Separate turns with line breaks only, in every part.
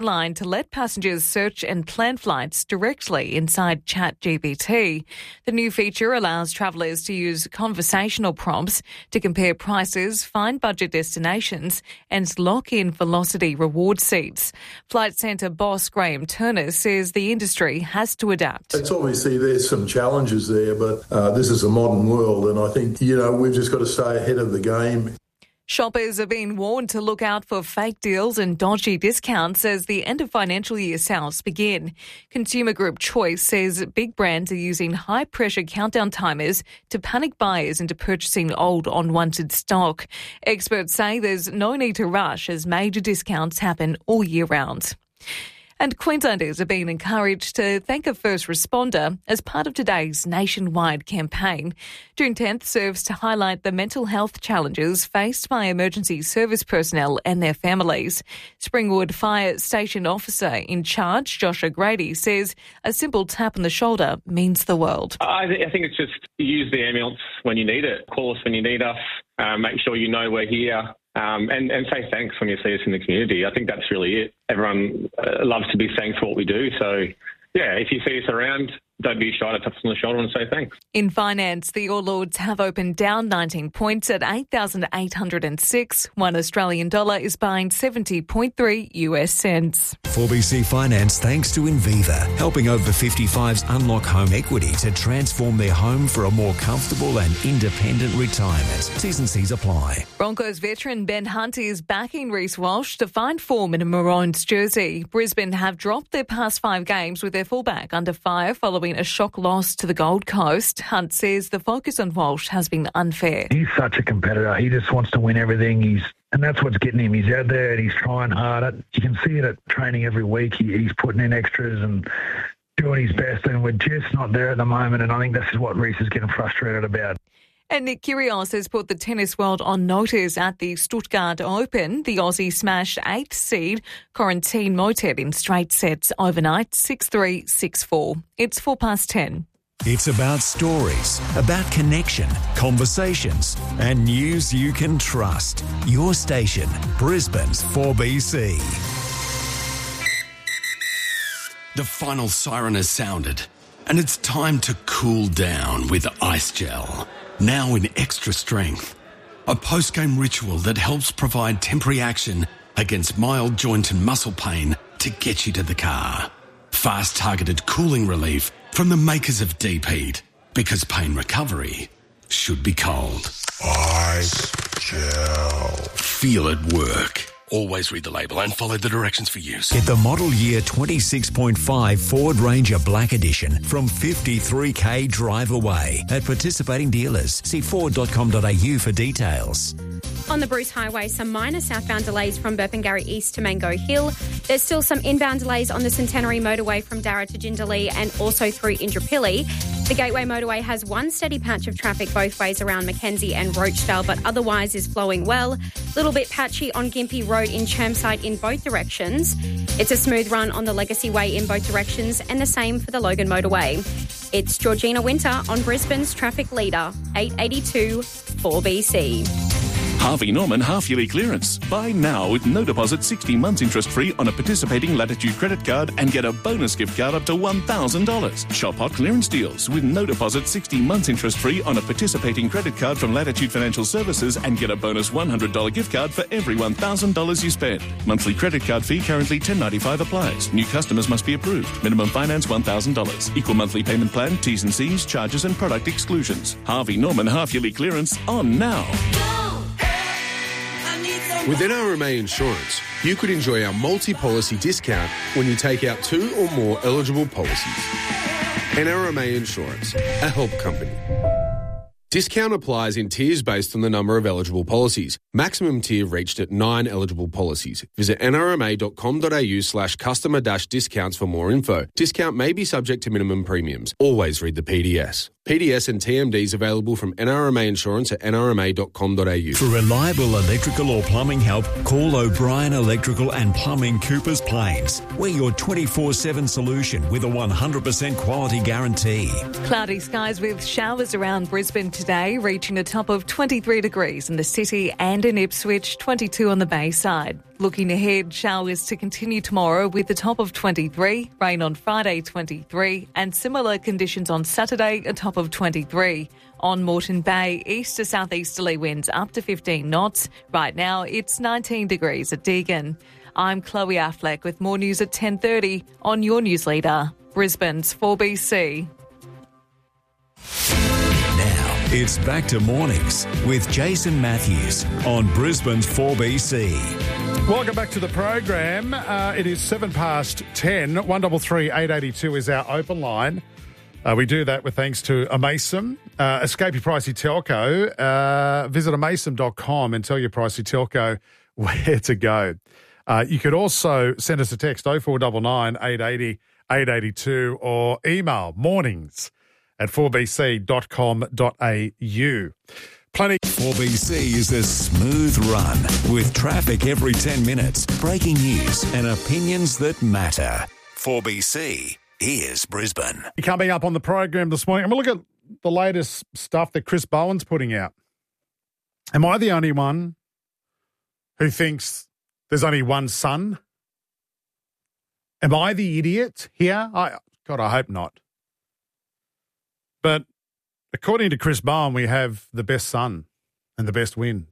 line to let passengers search and plan flights directly inside ChatGPT. The new feature allows travellers to use conversational prompts to compare prices, find budget destinations and lock in Velocity reward seats. Flight Centre boss Graham Turner says the industry has to adapt.
It's obviously there's some challenges there, but this is a modern world and I think, we've just got to stay ahead of the game.
Shoppers are being warned to look out for fake deals and dodgy discounts as the end of financial year sales begin. Consumer Group Choice says big brands are using high-pressure countdown timers to panic buyers into purchasing old, unwanted stock. Experts say there's no need to rush as major discounts happen all year round. And Queenslanders are being encouraged to thank a first responder as part of today's nationwide campaign. June 10th serves to highlight the mental health challenges faced by emergency service personnel and their families. Springwood Fire Station Officer in charge, Josh O'Grady, says a simple tap on the shoulder means the world.
I think it's just use the ambulance when you need it. Call us when you need us. Make sure you know we're here. And say thanks when you see us in the community. I think that's really it. Everyone loves to be thanked for what we do. So, yeah, if you see us around, don't be shy to tap us on the shoulder and say thanks.
In finance, the All Ords have opened down 19 points at 8,806. $1 Australian dollar is buying 70.3 US cents.
4BC Finance thanks to Inviva, helping over 55s unlock home equity to transform their home for a more comfortable and independent retirement. T's and C's apply.
Broncos veteran Ben Hunt is backing Reece Walsh to find form in a Maroons jersey. Brisbane have dropped their past 5 games with their fullback under fire following a shock loss to the Gold Coast. Hunt says the focus on Walsh has been unfair.
He's such a competitor. He just wants to win everything. And that's what's getting him. He's out there and he's trying hard. You can see it at training every week. He's putting in extras and doing his best, and we're just not there at the moment. And I think this is what Reece is getting frustrated about.
And Nick Kyrgios has put the tennis world on notice at the Stuttgart Open. The Aussie smashed 8th seed Corentin Moutet in straight sets overnight, 6-3, 6-4. It's 10:04.
It's about stories, about connection, conversations, and news you can trust. Your station, Brisbane's 4BC.
The final siren has sounded, and it's time to cool down with Ice Gel. Now in extra strength. A post-game ritual that helps provide temporary action against mild joint and muscle pain to get you to the car. Fast targeted cooling relief from the makers of Deep Heat, because pain recovery should be cold.
Ice Gel.
Feel it work. Always read the label and follow the directions for use.
Get the model year 26.5 Ford Ranger Black Edition from $53,000 drive away at participating dealers. See Ford.com.au for details.
On the Bruce Highway, some minor southbound delays from Burpengary East to Mango Hill. There's still some inbound delays on the Centenary Motorway from Darra to Jindalee and also through Indooroopilly. The Gateway Motorway has one steady patch of traffic both ways around Mackenzie and Rochedale, but otherwise is flowing well. Little bit patchy on Gympie Road in Chermside in both directions. It's a smooth run on the Legacy Way in both directions, and the same for the Logan Motorway. It's Georgina Winter on Brisbane's traffic leader, 882 4BC.
Harvey Norman half-yearly clearance. Buy now with no deposit, 60 months interest-free on a participating Latitude credit card and get a bonus gift card up to $1,000. Shop hot clearance deals with no deposit, 60 months interest-free on a participating credit card from Latitude Financial Services and get a bonus $100 gift card for every $1,000 you spend. Monthly credit card fee currently $10.95 applies. New customers must be approved. Minimum finance $1,000. Equal monthly payment plan, T's and C's, charges and product exclusions. Harvey Norman half-yearly clearance on now.
With NRMA Insurance, you could enjoy our multi-policy discount when you take out 2 or more eligible policies. NRMA Insurance, a help company. Discount applies in tiers based on the number of eligible policies. Maximum tier reached at 9 eligible policies. Visit nrma.com.au/customer-discounts for more info. Discount may be subject to minimum premiums. Always read the PDS. PDS and TMDs available from NRMA Insurance at nrma.com.au.
For reliable electrical or plumbing help, call O'Brien Electrical and Plumbing, Coopers Plains. We're your 24/7 solution with a 100% quality guarantee.
Cloudy skies with showers around Brisbane today, reaching a top of 23 degrees in the city and in Ipswich, 22 on the Bayside. Looking ahead, showers to continue tomorrow with a top of 23, rain on Friday 23, and similar conditions on Saturday, a top of 23. On Moreton Bay, east to southeasterly winds up to 15 knots. Right now, it's 19 degrees at Deagon. I'm Chloe Affleck with more news at 10:30 on your news leader, Brisbane's 4BC.
Now, it's back to mornings with Jason Matthews on Brisbane's 4BC.
Welcome back to the program. It is 10:07. 133 882 is our open line. We do that with thanks to Amaysim. Escape your pricey telco. Visit amaysim.com and tell your pricey telco where to go. You could also send us a text 0499 880 882 or email mornings@4bc.com.au. Plenty.
4BC is a smooth run with traffic every 10 minutes, breaking news and opinions that matter. 4BC is Brisbane.
Coming up on the program this morning, I'm going to look at the latest stuff that Chris Bowen's putting out. Am I the only one who thinks there's only one sun? Am I the idiot here? God, I hope not. But according to Chris Bowen, we have the best sun and the best wind.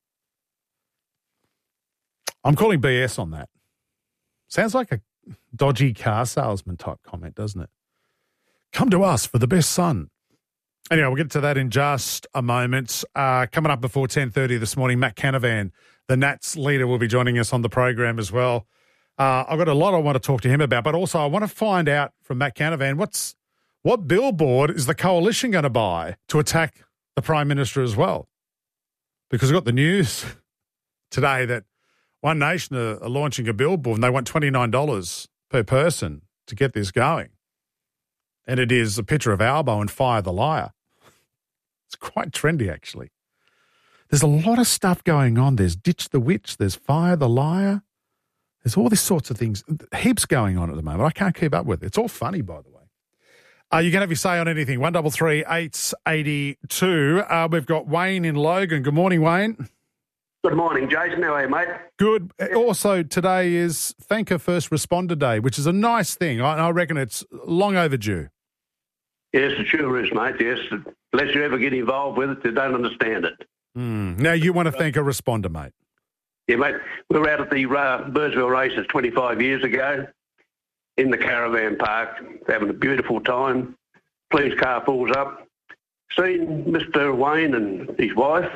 I'm calling BS on that. Sounds like a dodgy car salesman type comment, doesn't it? Come to us for the best sun. Anyway, we'll get to that in just a moment. Coming up before 10:30 this morning, Matt Canavan, the Nats leader, will be joining us on the program as well. I've got a lot I want to talk to him about, but also I want to find out from Matt Canavan what billboard is the coalition going to buy to attack the Prime Minister as well? Because we've got the news today that One Nation are launching a billboard and they want $29 per person to get this going. And it is a picture of Albo and Fire the Liar. It's quite trendy, actually. There's a lot of stuff going on. There's Ditch the Witch. There's Fire the Liar. There's all these sorts of things. Heaps going on at the moment. I can't keep up with it. It's all funny, by the way. You can have your say on anything. 133 882. We've got Wayne in Logan. Good morning, Wayne.
Good morning, Jason. How are you, mate?
Good. Also, today is Thank a First Responder Day, which is a nice thing. I reckon it's long overdue.
Yes, it sure is, mate. Yes, unless you ever get involved with it, you don't understand it.
Now, you want to thank a responder, mate?
Yeah, mate. We were out at the Birdsville races 25 years ago in the caravan park, having a beautiful time. Police car pulls up. Seen Mr. Wayne and his wife.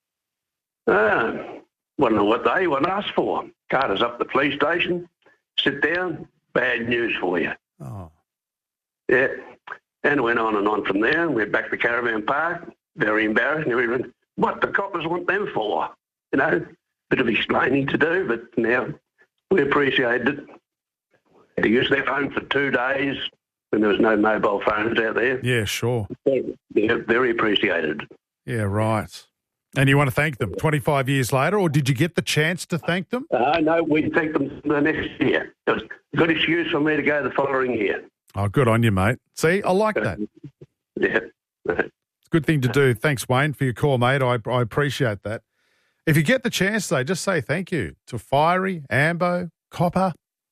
Wonder what they want us for. Cart us up the police station. Sit down. Bad news for you.
Oh.
Yeah. And went on and on from there. We're back to caravan park. Very embarrassed. And everyone, what the coppers want them for? You know, bit of explaining to do, but now we appreciate it. They used their phone for 2 days when there was no mobile phones out there.
Yeah, sure.
Yeah, very appreciated.
Yeah, right. And you want to thank them 25 years later, or did you get the chance to thank them?
No, we thank them the next year. It was a good excuse for me to go the following year.
Oh, good on you, mate. See, I like that.
Yeah.
It's a good thing to do. Thanks, Wayne, for your call, mate. I appreciate that. If you get the chance, though, just say thank you to Fiery, Ambo, Copper,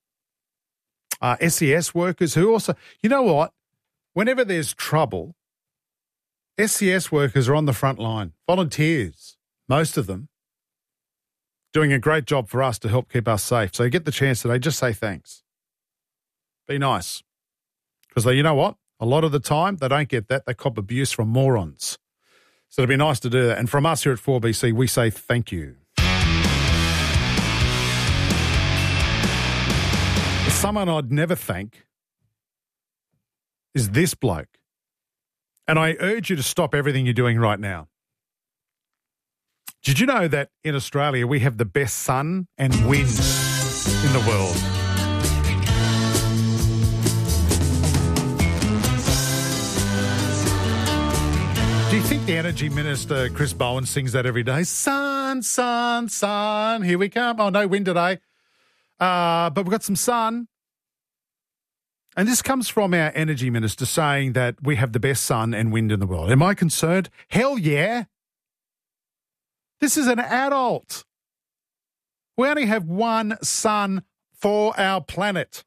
SES workers who also, you know what? Whenever there's trouble, SES workers are on the front line, volunteers, most of them, doing a great job for us to help keep us safe. So you get the chance today, just say thanks. Be nice. Because you know what? A lot of the time, they don't get that. They cop abuse from morons. So it'd be nice to do that. And from us here at 4BC, we say thank you. Someone I'd never thank is this bloke. And I urge you to stop everything you're doing right now. Did you know that in Australia we have the best sun and wind in the world? Do you think the Energy Minister, Chris Bowen, sings that every day? Sun, sun, sun, here we come. Oh, no wind today. But we've got some sun. And this comes from our energy minister saying that we have the best sun and wind in the world. Am I concerned? Hell yeah. This is an adult. We only have one sun for our planet.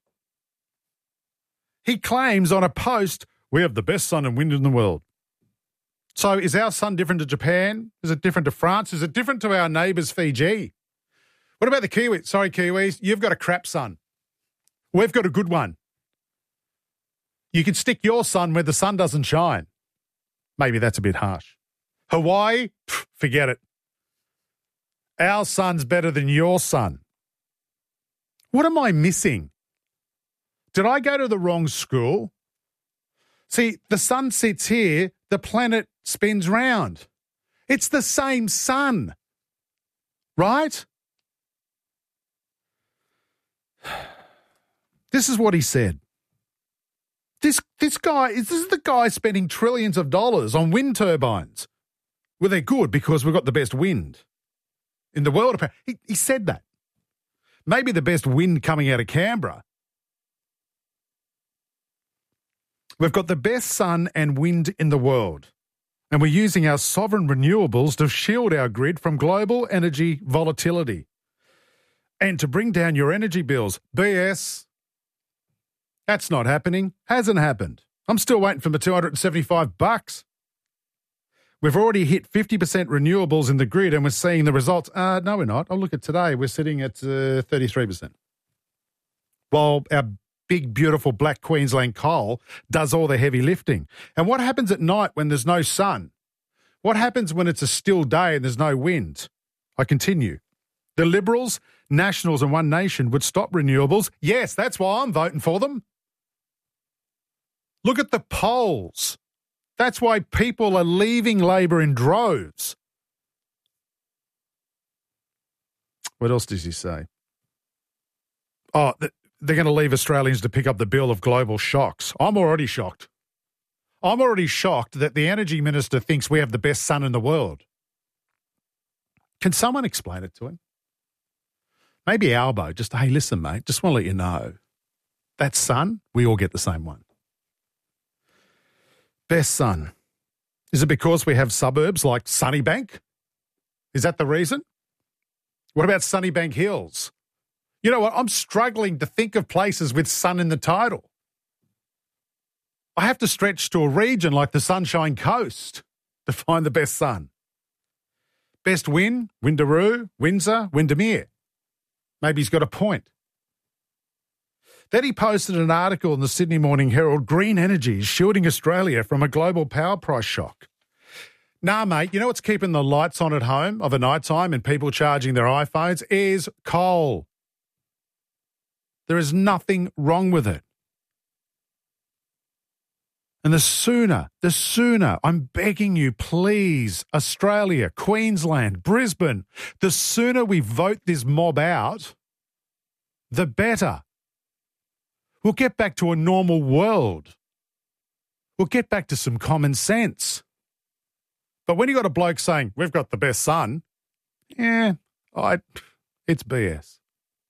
He claims on a post, we have the best sun and wind in the world. So is our sun different to Japan? Is it different to France? Is it different to our neighbours, Fiji? What about the Kiwis? Sorry, Kiwis, you've got a crap sun. We've got a good one. You can stick your sun where the sun doesn't shine. Maybe that's a bit harsh. Hawaii, forget it. Our sun's better than your sun. What am I missing? Did I go to the wrong school? See, the sun sits here, the planet spins round. It's the same sun, right? This is what he said. This is the guy spending trillions of dollars on wind turbines. Well, they're good because we've got the best wind in the world. He said that. Maybe the best wind coming out of Canberra. We've got the best sun and wind in the world, and we're using our sovereign renewables to shield our grid from global energy volatility and to bring down your energy bills. BS. That's not happening. Hasn't happened. I'm still waiting for my $275. We've already hit 50% renewables in the grid and we're seeing the results. No, we're not. I'll look at today. We're sitting at 33%. While our big, beautiful black Queensland coal does all the heavy lifting. And what happens at night when there's no sun? What happens when it's a still day and there's no wind? I continue. The Liberals, Nationals and One Nation would stop renewables. Yes, that's why I'm voting for them. Look at the polls. That's why people are leaving Labor in droves. What else does he say? Oh, they're going to leave Australians to pick up the bill of global shocks. I'm already shocked. I'm already shocked that the energy minister thinks we have the best sun in the world. Can someone explain it to him? Maybe Albo, just, hey, listen, mate, just want to let you know, that sun, we all get the same one. Best sun. Is it because we have suburbs like Sunnybank? Is that the reason? What about Sunnybank Hills? You know what? I'm struggling to think of places with sun in the title. I have to stretch to a region like the Sunshine Coast to find the best sun. Best wind, Windaroo, Windsor, Windermere. Maybe he's got a point. Then he posted an article in the Sydney Morning Herald, Green Energy is shielding Australia from a global power price shock. Nah, mate, you know what's keeping the lights on at home of a night time and people charging their iPhones is coal. There is nothing wrong with it. And the sooner, I'm begging you, please, Australia, Queensland, Brisbane, the sooner we vote this mob out, the better. We'll get back to a normal world. We'll get back to some common sense. But when you got a bloke saying, we've got the best sun, it's BS.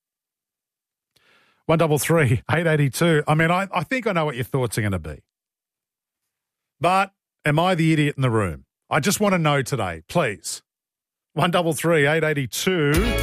133 882. I mean, I think I know what your thoughts are going to be. But am I the idiot in the room? I just want to know today, please. 133 882.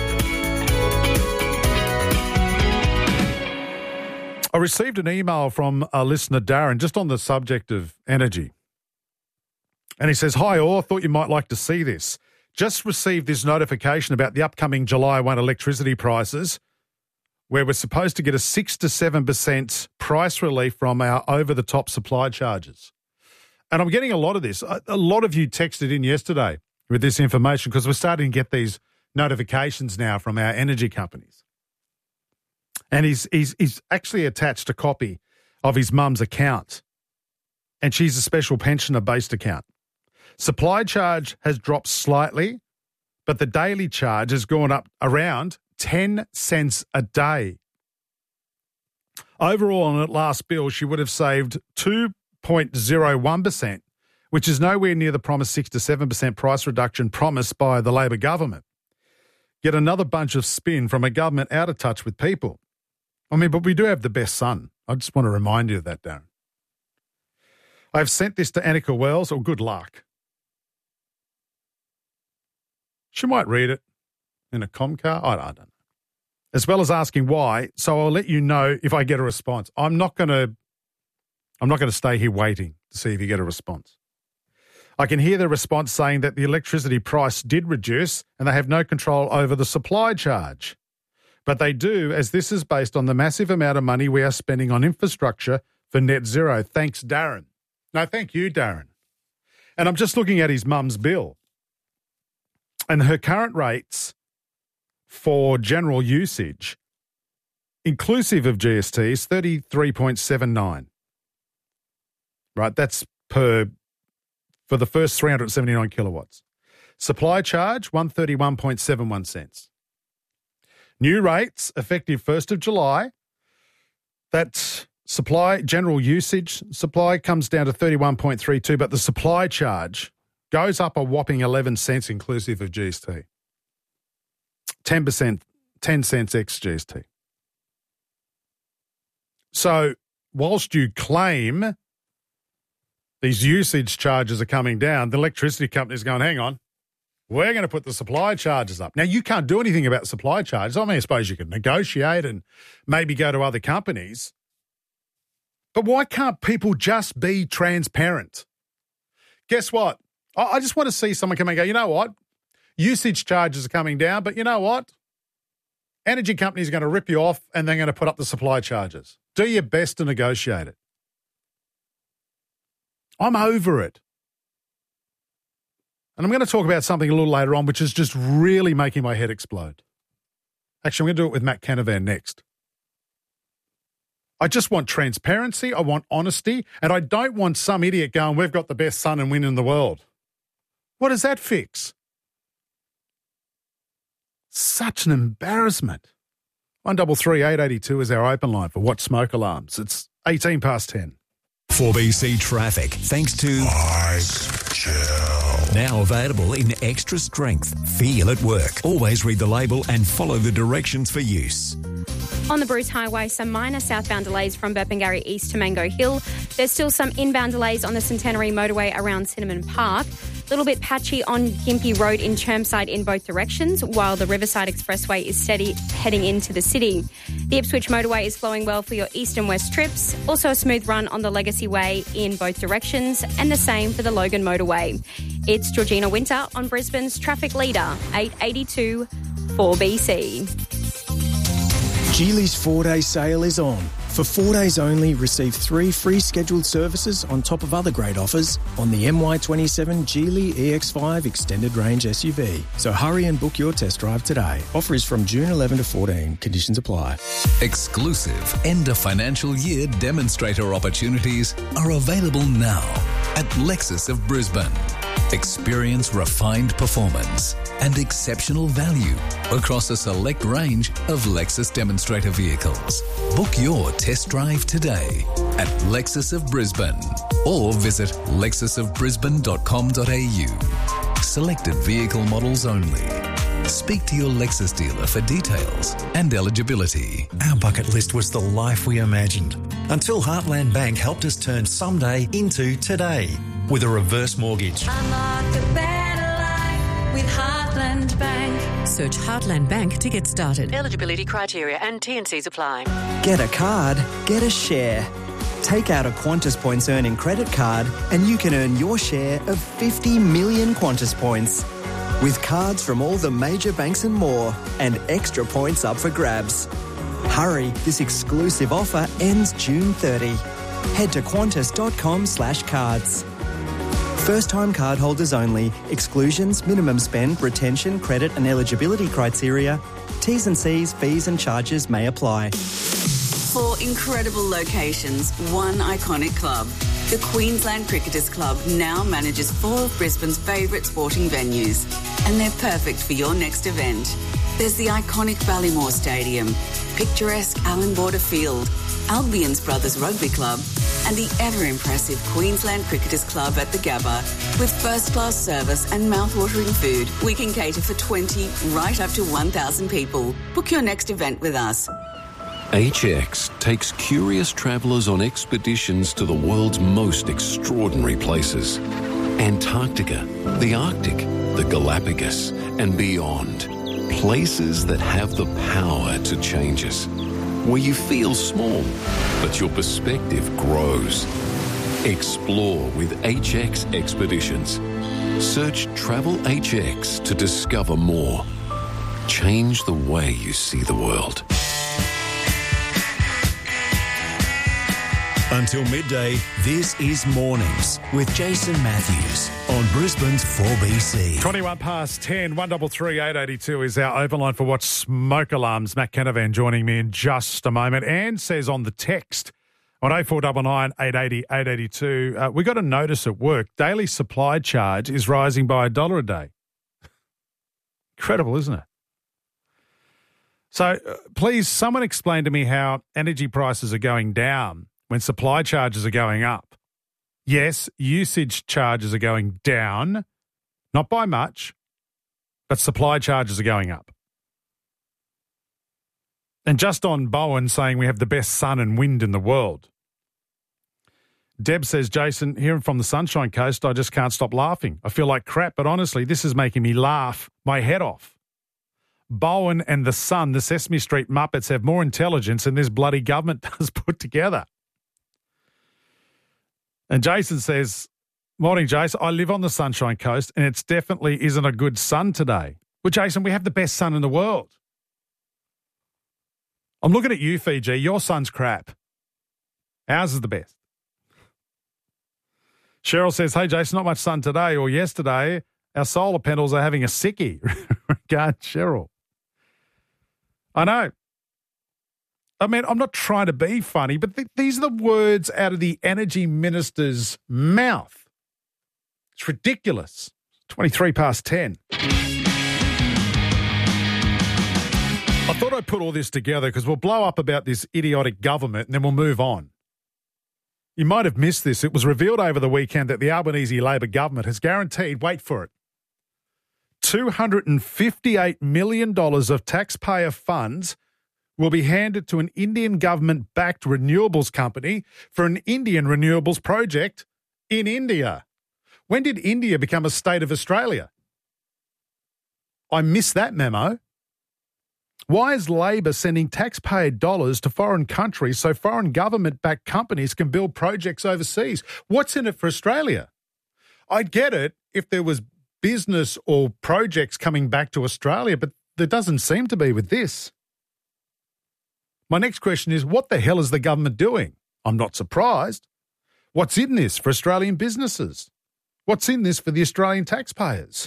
I received an email from a listener, Darren, just on the subject of energy. And he says, hi, all, thought you might like to see this. Just received this notification about the upcoming July 1 electricity prices, where we're supposed to get a 6 to 7% price relief from our over-the-top supply charges. And I'm getting a lot of this. A lot of you texted in yesterday with this information because we're starting to get these notifications now from our energy companies. And he's actually attached a copy of his mum's account. And she's a special pensioner-based account. Supply charge has dropped slightly, but the daily charge has gone up around 10 cents a day. Overall, on that last bill, she would have saved 2.01%, which is nowhere near the promised 6 to 7% price reduction promised by the Labor government. Yet another bunch of spin from a government out of touch with people. I mean, but we do have the best sun. I just want to remind you of that, Darren. I've sent this to Annika Wells, or good luck. She might read it in a Comcar. I don't know. As well as asking why, so I'll let you know if I get a response. I'm not going to stay here waiting to see if you get a response. I can hear the response saying that the electricity price did reduce and they have no control over the supply charge. But they do, as this is based on the massive amount of money we are spending on infrastructure for net zero. Thanks, Darren. No, thank you, Darren. And I'm just looking at his mum's bill. And her current rates for general usage, inclusive of GST, is 33.79. Right, that's for the first 379 kilowatts. Supply charge, 131.71 cents. New rates, effective 1st of July, that supply, general usage supply comes down to 31.32, but the supply charge goes up a whopping 11 cents inclusive of GST. 10%, 10 cents ex GST. So whilst you claim these usage charges are coming down, the electricity company's going, hang on, we're going to put the supply charges up. Now, you can't do anything about supply charges. I mean, I suppose you could negotiate and maybe go to other companies. But why can't people just be transparent? Guess what? I just want to see someone come and go, you know what? Usage charges are coming down, but you know what? Energy companies are going to rip you off and they're going to put up the supply charges. Do your best to negotiate it. I'm over it. And I'm going to talk about something a little later on, which is just really making my head explode. Actually, I'm going to do it with Matt Canavan next. I just want transparency, I want honesty, and I don't want some idiot going, we've got the best sun and wind in the world. What does that fix? Such an embarrassment. 133 882 is our open line for Watch Smoke Alarms. It's 18 past 10.
4BC Traffic, thanks to now available in extra strength. Feel at work. Always read the label and follow the directions for use.
On the Bruce Highway, some minor southbound delays from Burpengary East to Mango Hill. There's still some inbound delays on the Centenary Motorway around Cinnamon Park. A little bit patchy on Gympie Road in Chermside in both directions, while the Riverside Expressway is steady heading into the city. The Ipswich Motorway is flowing well for your east and west trips. Also a smooth run on the Legacy Way in both directions, and the same for the Logan Motorway. It's Georgina Winter on Brisbane's Traffic Leader, 882 4BC.
Geely's 4-day sale is on. For 4 days only, receive 3 free scheduled services on top of other great offers on the MY27 Geely EX5 Extended Range SUV. So hurry and book your test drive today. Offer is from June 11 to 14. Conditions apply.
Exclusive end of financial year demonstrator opportunities are available now at Lexus of Brisbane. Experience refined performance and exceptional value across a select range of Lexus demonstrator vehicles. Book your test drive today at Lexus of Brisbane or visit lexusofbrisbane.com.au. Selected vehicle models only. Speak to your Lexus dealer for details and eligibility.
Our bucket list was the life we imagined until Heartland Bank helped us turn someday into today with a reverse mortgage.
Unlock a better life with Heartland Bank.
Search Heartland Bank to get started. Eligibility criteria and T&Cs apply.
Get a card, get a share. Take out a Qantas Points earning credit card and you can earn your share of 50 million Qantas Points. With cards from all the major banks and more, and extra points up for grabs. Hurry, this exclusive offer ends June 30. Head to qantas.com/cards. First-time cardholders only. Exclusions, minimum spend, retention, credit and eligibility criteria. T's and C's, fees and charges may apply.
4 incredible locations, 1 iconic club. The Queensland Cricketers Club now manages 4 of Brisbane's favourite sporting venues, and they're perfect for your next event. There's the iconic Ballymore Stadium, picturesque Allan Border Field, Albion's Brothers Rugby Club, and the ever-impressive Queensland Cricketers Club at the Gabba. With first-class service and mouth-watering food, we can cater for 20 right up to 1,000 people. Book your next event with us.
HX takes curious travellers on expeditions to the world's most extraordinary places. Antarctica, the Arctic, the Galapagos, and beyond. Places that have the power to change us. Where you feel small, but your perspective grows. Explore with HX Expeditions. Search Travel HX to discover more. Change the way you see the world.
Until midday, this is Mornings with Jason Matthews on Brisbane's 4BC.
21 past 10, 133 882 is our open line for What's Smoke Alarms. Matt Canavan joining me in just a moment. Anne says on the text on 0499 880 882, we got a notice at work. Daily supply charge is rising by $1 a day. Incredible, isn't it? So please, someone explain to me how energy prices are going down when supply charges are going up. Yes, usage charges are going down, not by much, but supply charges are going up. And just on Bowen saying we have the best sun and wind in the world. Deb says, Jason, here from the Sunshine Coast, I just can't stop laughing. I feel like crap, but honestly, this is making me laugh my head off. Bowen and the Sun, the Sesame Street Muppets, have more intelligence than this bloody government does put together. And Jason says, morning, Jason, I live on the Sunshine Coast and it definitely isn't a good sun today. Well, Jason, we have the best sun in the world. I'm looking at you, Fiji. Your sun's crap. Ours is the best. Cheryl says, hey, Jason, not much sun today or yesterday. Our solar panels are having a sickie. Regard, Cheryl. I know. I mean, I'm not trying to be funny, but these are the words out of the energy minister's mouth. It's ridiculous. 23 past 10. I thought I'd put all this together because we'll blow up about this idiotic government and then we'll move on. You might have missed this. It was revealed over the weekend that the Albanese Labor government has guaranteed, wait for it, $258 million of taxpayer funds will be handed to an Indian government-backed renewables company for an Indian renewables project in India. When did India become a state of Australia? I missed that memo. Why is Labor sending taxpayer dollars to foreign countries so foreign government-backed companies can build projects overseas? What's in it for Australia? I'd get it if there was business or projects coming back to Australia, but there doesn't seem to be with this. My next question is, what the hell is the government doing? I'm not surprised. What's in this for Australian businesses? What's in this for the Australian taxpayers?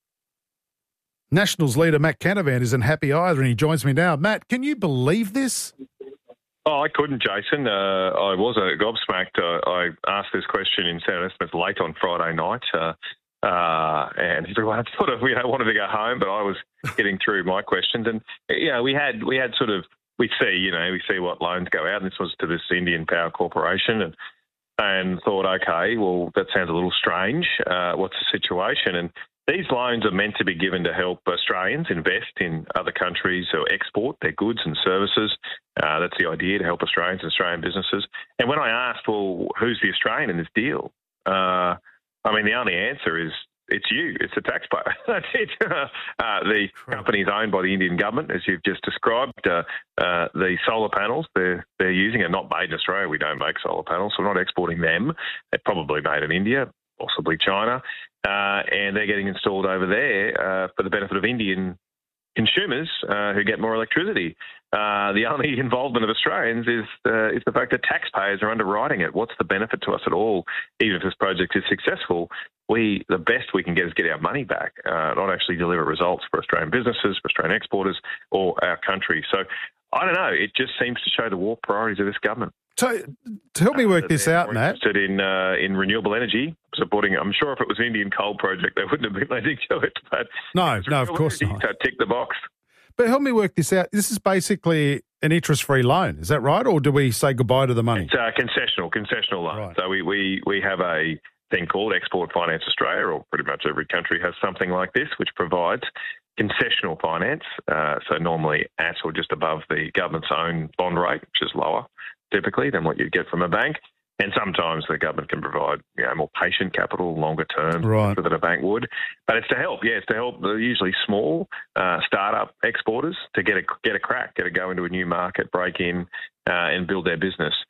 Nationals leader Matt Canavan isn't happy either, and he joins me now. Matt, can you believe this?
Oh, I couldn't, Jason. I was gobsmacked. I asked this question in Senator Smith late on Friday night, and everyone sort of wanted to go home, but I was getting through my questions, and we had sort of. We see what loans go out, and this was to this Indian Power Corporation, and thought, okay, well, that sounds a little strange. What's the situation? And these loans are meant to be given to help Australians invest in other countries or export their goods and services. That's the idea, to help Australians and Australian businesses. And when I asked, well, who's the Australian in this deal? The only answer is, it's you. It's the taxpayer. That's it. The company is owned by the Indian government, as you've just described. The solar panels they're using are not made in Australia. We don't make solar panels, so we're not exporting them. They're probably made in India, possibly China, and they're getting installed over there for the benefit of Indian consumers who get more electricity. The only involvement of Australians is the fact that taxpayers are underwriting it. What's the benefit to us at all? Even if this project is successful, the best we can get is get our money back, not actually deliver results for Australian businesses, for Australian exporters, or our country. So I don't know. It just seems to show the war priorities of this government.
So, to help me work this out, Matt.
Interested in renewable energy, supporting. I'm sure if it was an Indian coal project, they wouldn't have been lending to it. But
no, of course not.
So tick the box.
But help me work this out. This is basically an interest-free loan, is that right? Or do we say goodbye to the money?
It's a concessional loan. Right. So we have a thing called Export Finance Australia, or pretty much every country has something like this, which provides concessional finance, so normally at or just above the government's own bond rate, which is lower typically than what you'd get from a bank. And sometimes the government can provide more patient capital, longer term, so that a bank would. But it's to help, the usually small startup exporters to get a crack, get a go into a new market, break in and build their business.